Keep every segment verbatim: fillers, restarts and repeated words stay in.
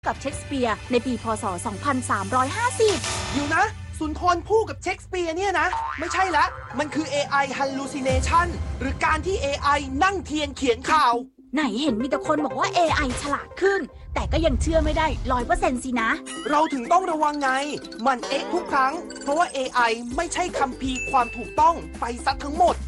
กับเชคสเปียร์ในปีพ.ศ. สองพันสามร้อยห้าสิบอยู่นะสุนทรภู่กับเชคสเปียร์เนี่ยนะไม่ใช่ละมันคือ เอ ไอ hallucination หรือการที่ เอ ไอ นั่งเทียนเขียนข่าวไหนเห็นมีแต่คนบอกว่า เอ ไอ ฉลาดขึ้นแต่ก็ยังเชื่อไม่ได้ ร้อยเปอร์เซ็นต์ สินะเราถึงต้องระวังไงมันเอ๊ะทุกครั้งเพราะว่า เอ ไอ ไม่ใช่คัมภีร์ความถูกต้องไปซะทั้งหมด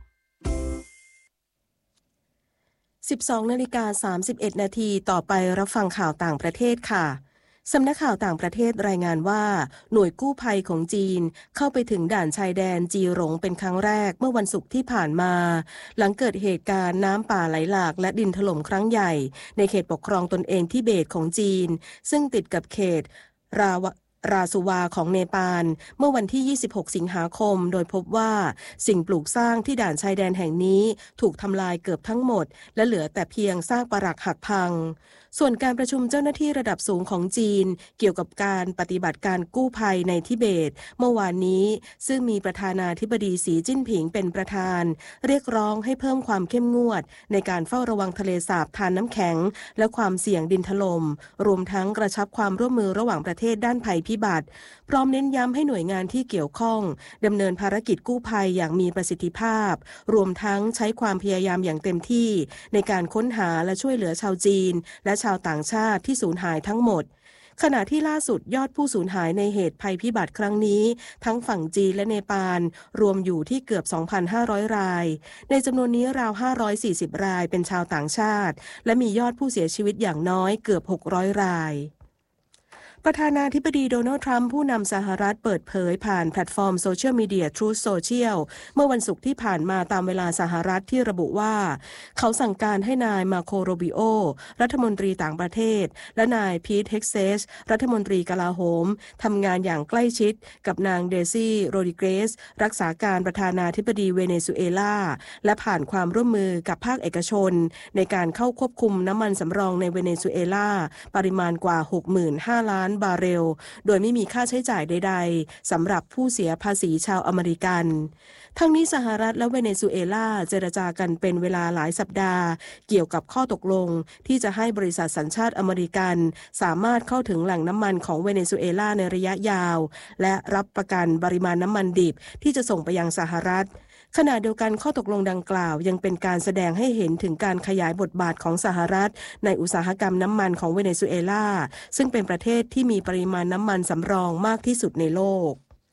สิบสองนาฬิกาสามสิบเอ็ดนาทีต่อไปรับฟังข่าวต่างประเทศค่ะสำนักข่าวต่างประเทศรายงานว่าหน่วยกู้ภัยของจีนเข้าไปถึงด่านชายแดนจีหลงเป็นครั้งแรกเมื่อวันศุกร์ที่ผ่านมาหลังเกิดเหตุการณ์น้ำป่าไหลหลากและดินถล่มครั้งใหญ่ในเขตปกครองตนเองทิเบตของจีนซึ่งติดกับเขตราวราสุวาของเนปาลเมื่อวันที่ยี่สิบหกสิงหาคมโดยพบว่าสิ่งปลูกสร้างที่ด่านชายแดนแห่งนี้ถูกทำลายเกือบทั้งหมดและเหลือแต่เพียงซากปรักหักพังส่วนการประชุมเจ้าหน้าที่ระดับสูงของจีนเกี่ยวกับการปฏิบัติการกู้ภัยในทิเบตเมื่อวานนี้ซึ่งมีประธานาธิบดีสีจิ้นผิงเป็นประธานเรียกร้องให้เพิ่มความเข้มงวดในการเฝ้าระวังทะเลสาบทานน้ำแข็งและความเสี่ยงดินถล่มรวมทั้งกระชับความร่วมมือระหว่างประเทศด้านภัยพิบัติพร้อมเน้นย้ำให้หน่วยงานที่เกี่ยวข้องดำเนินภารกิจกู้ภัยอย่างมีประสิทธิภาพรวมทั้งใช้ความพยายามอย่างเต็มที่ในการค้นหาและช่วยเหลือชาวจีนและชาวต่างชาติที่สูญหายทั้งหมดขณะที่ล่าสุดยอดผู้สูญหายในเหตุภัยพิบัติครั้งนี้ทั้งฝั่งจีนและเนปาลรวมอยู่ที่เกือบ สองพันห้าร้อย รายในจำนวนนี้ราวห้าร้อยสี่สิบรายเป็นชาวต่างชาติและมียอดผู้เสียชีวิตอย่างน้อยเกือบหกร้อยรายประธานาธิบดีโดนัลด์ทรัมป์ผู้นำสหรัฐเปิดเผยผ่านแพลตฟอร์มโซเชียลมีเดีย Truth Social เมื่อวันศุกร์ที่ผ่านมาตามเวลาสหรัฐที่ระบุว่าเขาสั่งการให้นายมาโคโรบิโอรัฐมนตรีต่างประเทศและนายพีทเฮกเซสรัฐมนตรีกลาโหมทำงานอย่างใกล้ชิดกับนางเดซี่โรดิเกสรักษาการประธานาธิบดีเวเนซุเอลาและผ่านความร่วมมือกับภาคเอกชนในการเข้าควบคุมน้ำมันสำรองในเวเนซุเอลาปริมาณกว่า หกหมื่นห้าล้านบาร์เรลโดยไม่มีค่าใช้จ่ายใดๆสำหรับผู้เสียภาษีชาวอเมริกันทั้งนี้สหรัฐและเวเนซุเอลาเจรจากันเป็นเวลาหลายสัปดาห์เกี่ยวกับข้อตกลงที่จะให้บริษัทสัญชาติอเมริกันสามารถเข้าถึงแหล่งน้ำมันของเวเนซุเอลาในระยะยาวและรับประกันปริมาณน้ำมันดิบที่จะส่งไปยังสหรัฐขณะเดียวกันข้อตกลงดังกล่าวยังเป็นการแสดงให้เห็นถึงการขยายบทบาทของสหรัฐในอุตสาหกรรมน้ำมันของเวเนซุเอลาซึ่งเป็นประเทศที่มีปริมาณน้ำมันสำรองมากที่สุดในโลก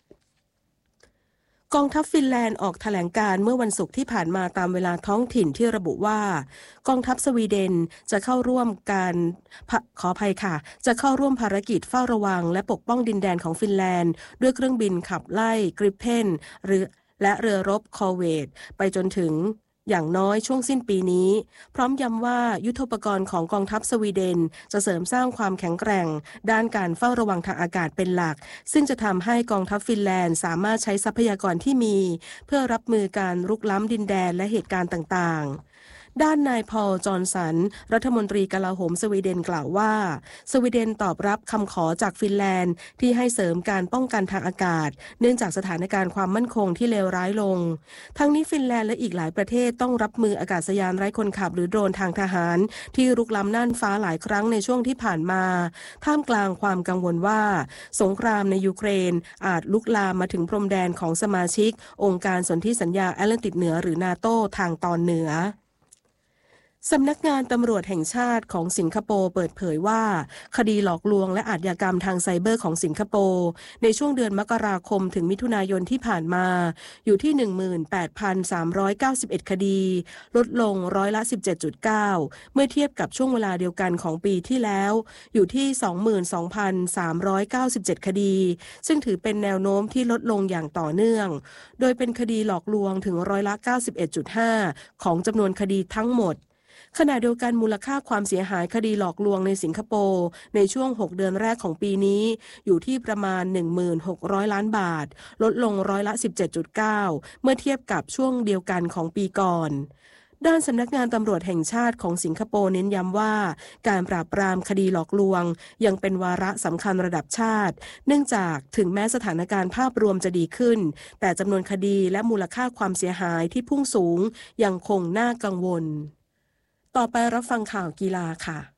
กองทัพฟินแลนด์ออกแถลงการเมื่อวันศุกร์ที่ผ่านมาตามเวลาท้องถิ่นที่ระบุว่ากองทัพสวีเดนจะเข้าร่วมการขออภัยค่ะจะเข้าร่วมภารกิจเฝ้าระวังและปกป้องดินแดนของฟินแลนด์ด้วยเครื่องบินขับไล่กริปเพนหรือและเรือรบคอร์เวตไปจนถึงอย่างน้อยช่วงสิ้นปีนี้พร้อมย้ำว่ายุทโธปกรณ์ของกองทัพสวีเดนจะเสริมสร้างความแข็งแกร่งด้านการเฝ้าระวังทางอากาศเป็นหลักซึ่งจะทำให้กองทัพฟินแลนด์สามารถใช้ทรัพยากรที่มีเพื่อรับมือการรุกล้ำดินแดนและเหตุการณ์ต่างๆด้านนายพอลจอห์นสันรัฐมนตรีกลาโหมสวีเดนกล่าวว่าสวีเดนตอบรับคำขอจากฟินแลนด์ที่ให้เสริมการป้องกันทางอากาศเนื่องจากสถานการณ์ความมั่นคงที่เลวร้ายลงทั้งนี้ฟินแลนด์และอีกหลายประเทศต้องรับมืออากาศยานไร้คนขับหรือโดรนทางทหารที่รุกล้ำน่านฟ้าหลายครั้งในช่วงที่ผ่านมาท่ามกลางความกังวลว่าสงครามในยูเครนอาจลุกลามมาถึงพรมแดนของสมาชิกองค์การสนธิสัญญาแอตแลนติกเหนือหรือนาโตทางตอนเหนือสำนักงานตำรวจแห่งชาติของสิงคโปร์เปิดเผยว่าคดีหลอกลวงและอาชญากรรมทางไซเบอร์ของสิงคโปร์ในช่วงเดือนมกราคมถึงมิถุนายนที่ผ่านมาอยู่ที่ หนึ่งหมื่นแปดพันสามร้อยเก้าสิบเอ็ด คดีลดลงร้อยละ สิบเจ็ดจุดเก้า เมื่อเทียบกับช่วงเวลาเดียวกันของปีที่แล้วอยู่ที่ สองหมื่นสองพันสามร้อยเก้าสิบเจ็ด คดีซึ่งถือเป็นแนวโน้มที่ลดลงอย่างต่อเนื่องโดยเป็นคดีหลอกลวงถึงร้อยละ เก้าสิบเอ็ดจุดห้า ของจำนวนคดีทั้งหมดขณะเดียวกันมูลค่าความเสียหายคดีหลอกลวงในสิงคโปร์ในช่วงหกเดือนแรกของปีนี้อยู่ที่ประมาณ หนึ่งพันหกร้อย ล้านบาทลดลงร้อยละ สิบเจ็ดจุดเก้า เมื่อเทียบกับช่วงเดียวกันของปีก่อนด้านสำนักงานตำรวจแห่งชาติของสิงคโปร์เน้นย้ำว่าการปราบปรามคดีหลอกลวงยังเป็นวาระสำคัญระดับชาติเนื่องจากถึงแม้สถานการณ์ภาพรวมจะดีขึ้นแต่จำนวนคดีและมูลค่าความเสียหายที่พุ่งสูงยังคงน่ากังวลต่อไปรับฟังข่าวกีฬาค่ะ